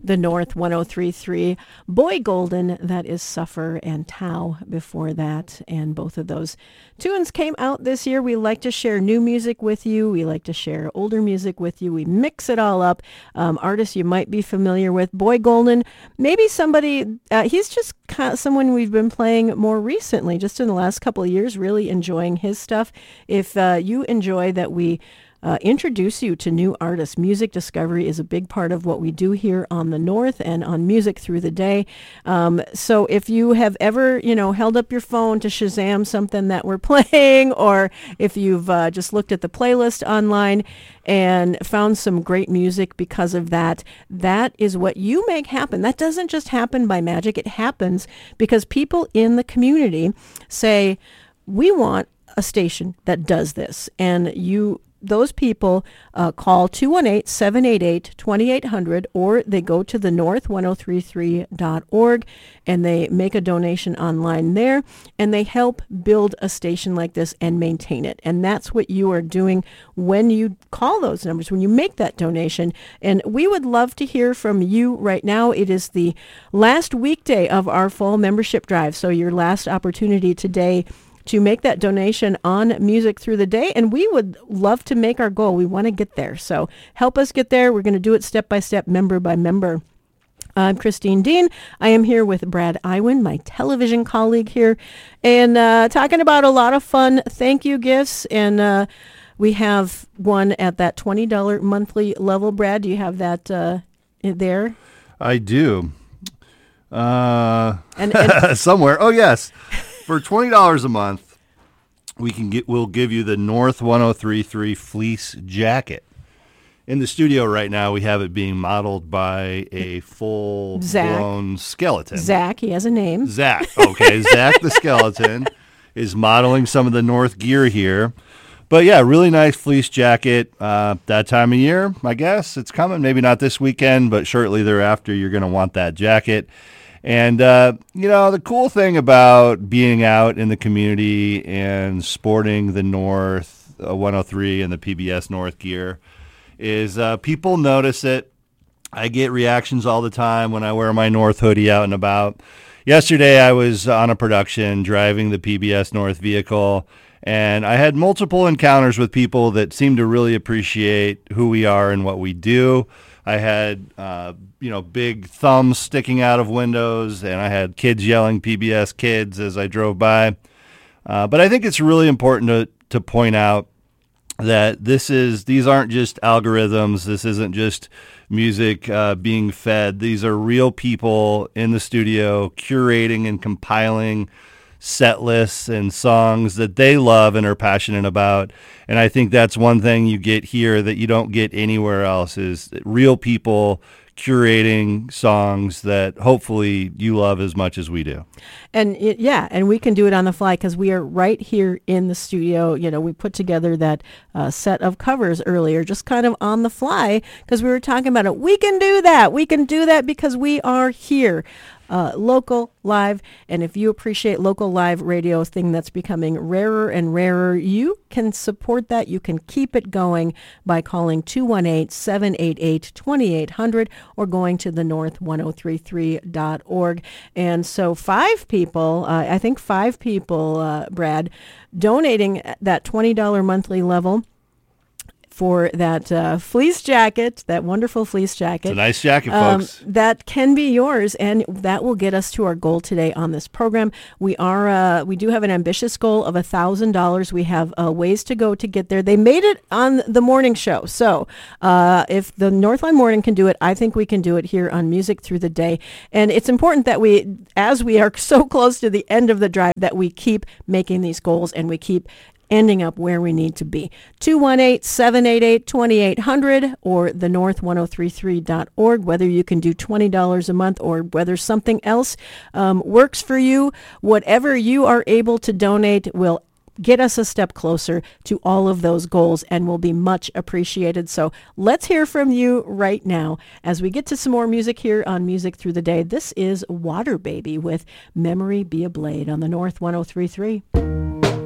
the North 103.3. Boy Golden, that is Suffer, and Tau before that. And both of those tunes came out this year. We like to share new music with you. We like to share older music with you. We mix it all up. Artists you might be familiar with. Boy Golden, maybe somebody, he's just someone we've been playing more recently, just in the last couple of years, really enjoying his stuff. If you enjoy that we introduce you to new artists. Music discovery is a big part of what we do here on the North and on Music Through the Day. So if you have ever, held up your phone to Shazam something that we're playing, or if you've just looked at the playlist online and found some great music because of that, that is what you make happen. That doesn't just happen by magic. It happens because people in the community say, we want a station that does this. And those people call 218-788-2800, or they go to the north1033.org and they make a donation online there, and they help build a station like this and maintain it. And that's what you are doing when you call those numbers, when you make that donation. And we would love to hear from you right now. It is the last weekday of our fall membership drive, so your last opportunity today to make that donation on Music Through the Day, and we would love to make our goal. We want to get there, so help us get there. We're going to do it step by step, member by member. I'm Christine Dean. I am here with Brad Iwan, my television colleague here, and talking about a lot of fun thank you gifts, and we have one at that $20 monthly level. Brad, do you have that there? I do. And somewhere. Oh, yes. For $20 a month, we'll give you the North 103.3 fleece jacket. In the studio right now, we have it being modeled by a full-blown skeleton. Zach, he has a name. Zach, okay. Zach the skeleton is modeling some of the North gear here. But yeah, really nice fleece jacket. That time of year, I guess, it's coming. Maybe not this weekend, but shortly thereafter, you're going to want that jacket. And, the cool thing about being out in the community and sporting the North 103 and the PBS North gear is people notice it. I get reactions all the time when I wear my North hoodie out and about. Yesterday, I was on a production driving the PBS North vehicle, and I had multiple encounters with people that seem to really appreciate who we are and what we do. I had, big thumbs sticking out of windows, and I had kids yelling PBS Kids as I drove by. But I think it's really important to point out that these aren't just algorithms. This isn't just music being fed. These are real people in the studio curating and compiling set lists and songs that they love and are passionate about. And I think that's one thing you get here that you don't get anywhere else, is real people curating songs that hopefully you love as much as we do. And and we can do it on the fly because we are right here in the studio. We put together that set of covers earlier, just kind of on the fly, because we were talking about it. We can do that. We can do that because we are here. Local, live, and if you appreciate local live radio, thing that's becoming rarer and rarer, you can support that. You can keep it going by calling 218-788-2800 or going to the north1033.org. And so five people, Brad, donating that $20 monthly level for that fleece jacket, that wonderful fleece jacket. It's a nice jacket, folks. That can be yours, and that will get us to our goal today on this program. We do have an ambitious goal of $1,000. We have ways to go to get there. They made it on the morning show, so if the Northline Morning can do it, I think we can do it here on Music Through the Day. And it's important that as we are so close to the end of the drive, that we keep making these goals and we keep ending up where we need to be. 218-788-2800 or the north1033.org, whether you can do $20 a month or whether something else works for you. Whatever you are able to donate will get us a step closer to all of those goals and will be much appreciated. So let's hear from you right now as we get to some more music here on Music Through the Day. This is Water Baby with Memory Be a Blade on the North 103.3.